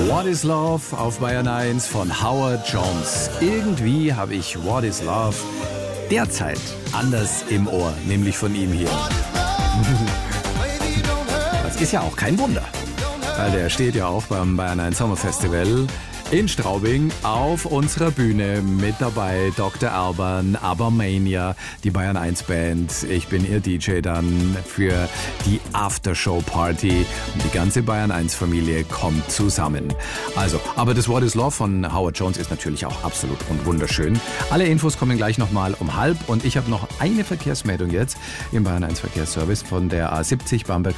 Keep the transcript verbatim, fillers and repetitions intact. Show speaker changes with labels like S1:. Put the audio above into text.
S1: What is Love auf Bayern eins von Howard Jones. Irgendwie habe ich What is Love derzeit anders im Ohr, nämlich von ihm hier. Das ist ja auch kein Wunder, weil der steht ja auch beim Bayern eins Sommerfestival in Straubing auf unserer Bühne. Mit dabei Doktor Alban, Abermania, die Bayern eins Band. Ich bin ihr D J dann für die Aftershow-Party. Und die ganze Bayern eins Familie kommt zusammen. Also, aber das What is Love von Howard Jones ist natürlich auch absolut und wunderschön. Alle Infos kommen gleich nochmal um halb. Und ich habe noch eine Verkehrsmeldung jetzt im Bayern eins Verkehrsservice von der A siebzig Bamberg